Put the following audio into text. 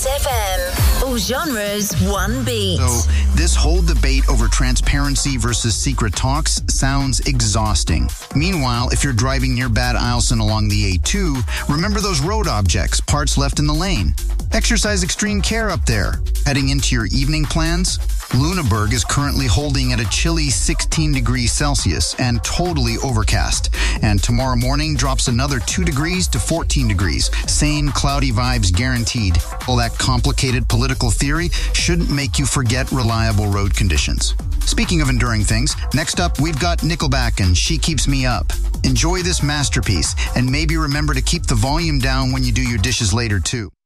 Mix FM. All genres, one beat. So this whole debate over transparency versus secret talks sounds exhausting. Meanwhile, if you're driving near Bad Ileson along the A2, remember those road objects, parts left in the lane. Exercise extreme care up there. Heading into your evening plans? Lunenburg is currently holding at a chilly 16 degrees Celsius and totally overcast. And tomorrow morning drops another 2 degrees to 14 degrees. Same cloudy vibes guaranteed. All that complicated political theory shouldn't make you forget reliable road conditions. Speaking of enduring things, next up we've got Nickelback and She Keeps Me Up. Enjoy this masterpiece and maybe remember to keep the volume down when you do your dishes later too.